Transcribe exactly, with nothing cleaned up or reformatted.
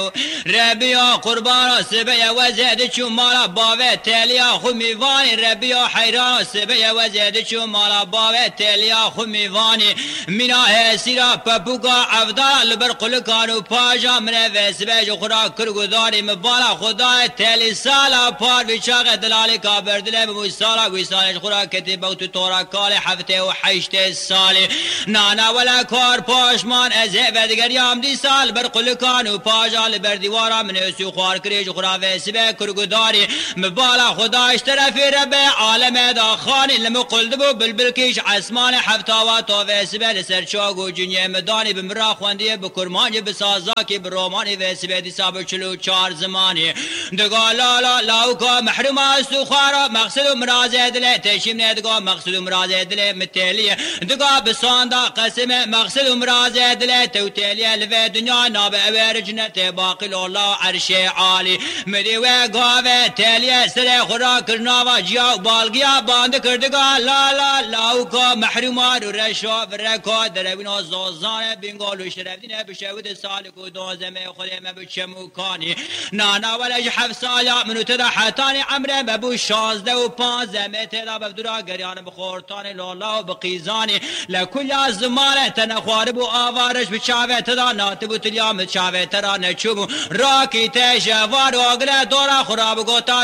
ربیا قربان سبیا وزد چو مالا باوه تلیا خو میوانی ربیا حیران سبیا وزد چو مالا باوه تلیا خو میوانی مینا هسیرا پپوکا افدار لبر قلکانو پاجا من وسبج خورا کرگوداری مبالا خدا تلی سالا پار وچاق دلالی کابردله بموسالا ویسانش خورا کتیبا تو تورا کال هفته و حشت سالی نانا ولا کار پاشمان از ودگریام دی سال بر قلکانو پاجا لبر دیوارا من اسو خوار کریج خورا وسبه کرگوداری مبالا خداش طرفی رب عالم دا خانی لما قلدبو بلبلکیش عسمان حفتاوا تو وسبه لسر چاگو جنیه مدانی بمرا خواندیه بکرمانی بسازاکی برومانی وسبه دی سابر چلو چار زمانی دگا لالا لاوکا محروم استو خوارا مقصد و مرازه دله تشیم ندگا مقصد و مرازه دله متلیه دگا بساندا قسم مقصد و مرازه دله توتلیه لفه دنیا ناب اویر جنت باقی لولا عرش عالی مدیوه گاوه تلیه سر خورا کرناوا جیا بالگیا باند کردگا لالا لاوکا محرومان و رشا و رکا دروینا زوزان بینگال و شرفدینه بشود سالک و دوزمه خودمه بچموکانی نانا ولج حفصایا منو تدا حتانی عمره ببو شازده و پانزمه تدا بفدرا گریان بخورتان لولا و بقیزانی لکل زمانه تنخوارب و آوارش بچاوه تدا ناتبو تلیام چاوه ترا نچوبو راکی تشوار و اگره دورا خراب گوتا